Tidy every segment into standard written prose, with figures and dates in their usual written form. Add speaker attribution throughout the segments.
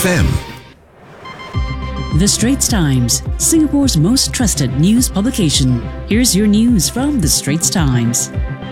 Speaker 1: 1FM.
Speaker 2: The Straits Times, Singapore's most trusted news publication. Here's your news from The Straits Times.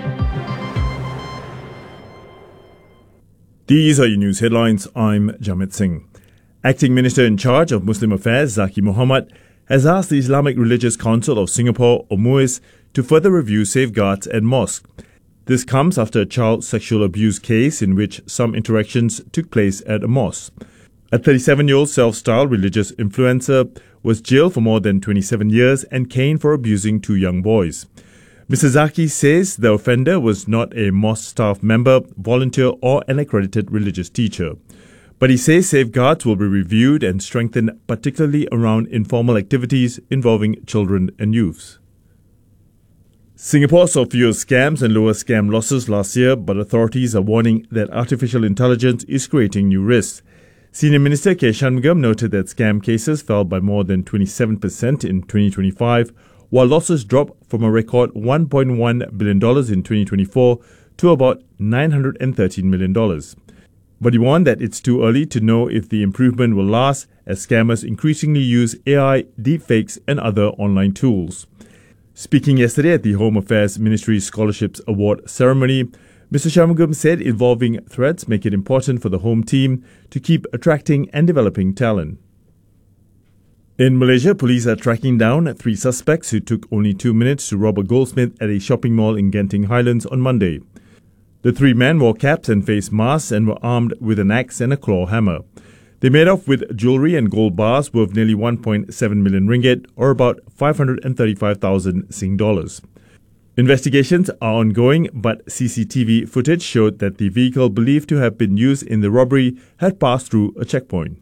Speaker 3: These are your news headlines. I'm Jamit Singh. Acting Minister in charge of Muslim Affairs, Zaki Mohammed, has asked the Islamic Religious Council of Singapore, or MUIS, to further review safeguards at mosques. This comes after a child sexual abuse case in which some interactions took place at a mosque. A 37-year-old self-styled religious influencer was jailed for more than 27 years and caned for abusing two young boys. Mr. Zaki says the offender was not a mosque staff member, volunteer or an accredited religious teacher. But he says safeguards will be reviewed and strengthened, particularly around informal activities involving children and youths. Singapore saw fewer scams and lower scam losses last year, but authorities are warning that artificial intelligence is creating new risks. Senior Minister K. Shanmugam noted that scam cases fell by more than 27% in 2025, while losses dropped from a record $1.1 billion in 2024 to about $913 million. But he warned that it's too early to know if the improvement will last, as scammers increasingly use AI, deepfakes and other online tools. Speaking yesterday at the Home Affairs Ministry's Scholarships Award ceremony, Mr. Shanmugam said evolving threats make it important for the home team to keep attracting and developing talent. In Malaysia, police are tracking down 3 suspects who took only 2 minutes to rob a goldsmith at a shopping mall in Genting Highlands on Monday. The 3 men wore caps and face masks and were armed with an axe and a claw hammer. They made off with jewellery and gold bars worth nearly 1.7 million ringgit, or about 535,000 Sing dollars. Investigations are ongoing, but CCTV footage showed that the vehicle believed to have been used in the robbery had passed through a checkpoint.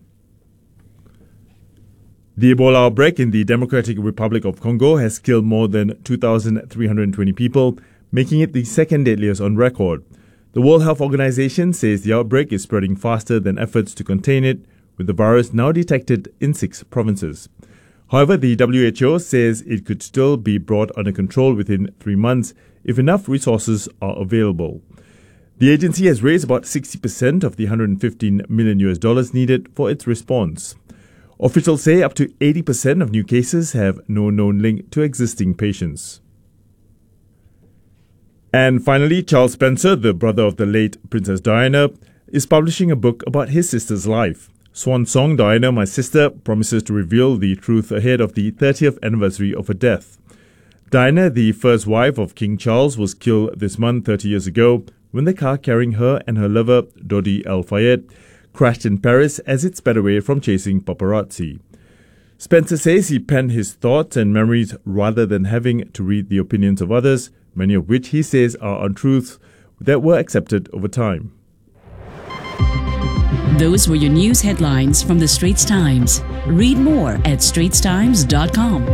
Speaker 3: The Ebola outbreak in the Democratic Republic of Congo has killed more than 2,320 people, making it the second deadliest on record. The World Health Organization says the outbreak is spreading faster than efforts to contain it, with the virus now detected in 6 provinces. However, the WHO says it could still be brought under control within 3 months if enough resources are available. The agency has raised about 60% of the $115 million needed for its response. Officials say up to 80% of new cases have no known link to existing patients. And finally, Charles Spencer, the brother of the late Princess Diana, is publishing a book about his sister's life. Swan Song Diana, My Sister, promises to reveal the truth ahead of the 30th anniversary of her death. Diana, the first wife of King Charles, was killed this month 30 years ago when the car carrying her and her lover, Dodi Al Fayed, crashed in Paris as it sped away from chasing paparazzi. Spencer says he penned his thoughts and memories rather than having to read the opinions of others, many of which he says are untruths that were accepted over time.
Speaker 2: Those were your news headlines from The Straits Times. Read more at straitstimes.com.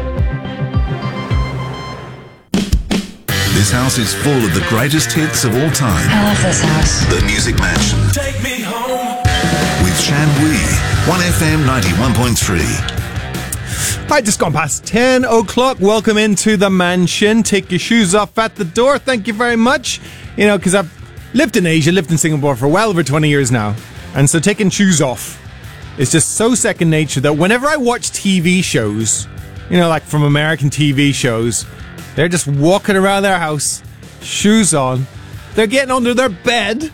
Speaker 1: This house is full of the greatest hits of all time.
Speaker 4: I love this house.
Speaker 1: The Music Mansion.
Speaker 5: Take me home.
Speaker 1: With Shan Wee. 1FM 91.3.
Speaker 6: Hi, just gone past 10 o'clock. Welcome into the mansion. Take your shoes off at the door. Thank you very much. You know, because I've lived in Asia, lived in Singapore for well over 20 years now. And so taking shoes off is just so second nature that whenever I watch TV shows, you know, like from American TV shows, they're just walking around their house, shoes on. They're getting under their bed.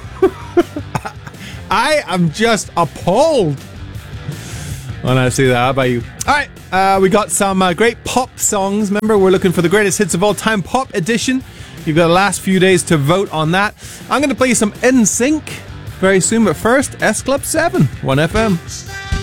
Speaker 6: I am just appalled when I see that. How about you? All right, we got some great pop songs. Remember, we're looking for the greatest hits of all time pop edition. You've got the last few days to vote on that. I'm going to play you some NSYNC very soon, but first, S Club 7, 1FM.